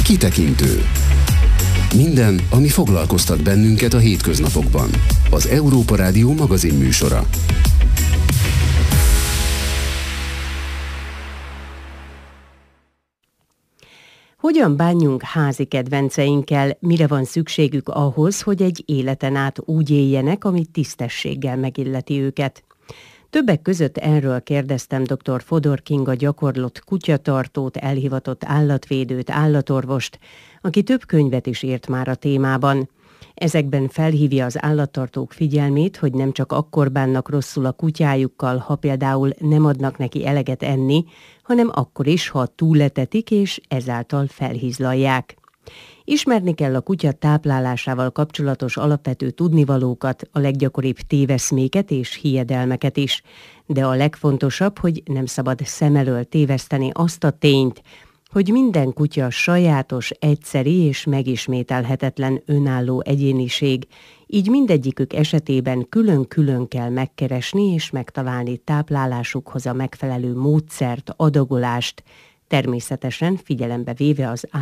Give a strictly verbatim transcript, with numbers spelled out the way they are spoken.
Kitekintő. Minden, ami foglalkoztat bennünket a hétköznapokban. Az Európa Rádió magazinműsora. Hogyan bánjunk házi kedvenceinkkel, mire van szükségük ahhoz, hogy egy életen át úgy éljenek, ami tisztességgel megilleti őket? Többek között erről kérdeztem dr. Fodor Kinga gyakorlott kutyatartót, elhivatott állatvédőt, állatorvost, aki több könyvet is írt már a témában. Ezekben felhívja az állattartók figyelmét, hogy nem csak akkor bánnak rosszul a kutyájukkal, ha például nem adnak neki eleget enni, hanem akkor is, ha túletetik és ezáltal felhizlalják. Ismerni kell a kutya táplálásával kapcsolatos alapvető tudnivalókat, a leggyakoribb téveszméket és hiedelmeket is. De a legfontosabb, hogy nem szabad szem elől téveszteni azt a tényt, hogy minden kutya sajátos, egyszeri és megismételhetetlen önálló egyéniség, így mindegyikük esetében külön-külön kell megkeresni és megtalálni táplálásukhoz a megfelelő módszert, adagolást, természetesen figyelembe véve az